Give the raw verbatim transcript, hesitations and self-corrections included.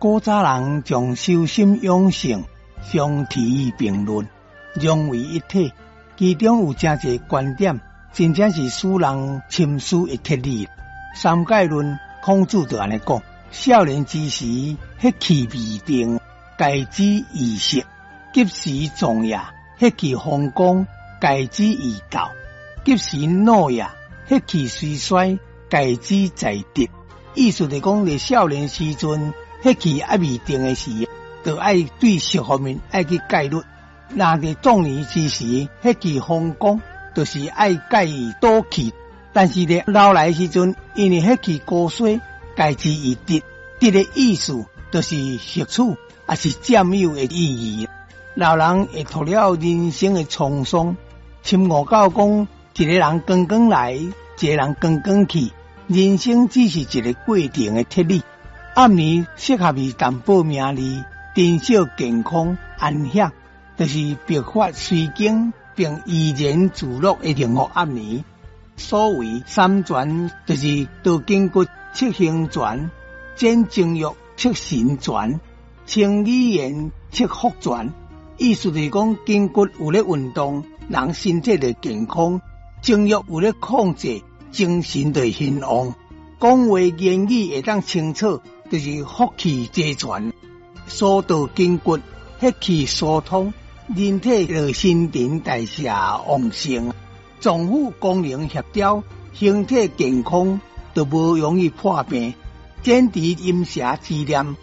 古早人将修心养性相提并论，融为一体，其中有真侪观点，真正是使人深思一铁理。三界论孔子就安尼讲：少年之时，血气未定，戒之以食；及时壮也，血气方刚，戒之以道；及时老也，血气衰衰，戒之在德。意思是讲，在少年时阵，血气还未定的时，就爱对食方面爱去戒律；那在壮年之时，血气方刚，就是爱戒赌气。但是咧老来时阵，因为血气高衰，戒之以德。德的意思就是摄取，也是占有的意义。老人会脱了人生的沧桑，深悟到讲，一个人刚刚来，一个人刚刚去，人生只是一个过程的铁理。暗年适合于淡薄名利，珍惜健康安享，就是白发随经，并怡然自乐的幸福暗年。所谓三全，就是道筋骨七形全，简精液七神全，清语言七福全。意思是讲，筋骨有咧运动，人身体就健康；精液有咧控制，精神就兴旺。讲话言语会当清楚，就是福气齐全。所道筋骨，血气疏通，人体就新陈代谢旺盛。脏腑功能协调，身体健康，就无容易破病。减除阴邪之念，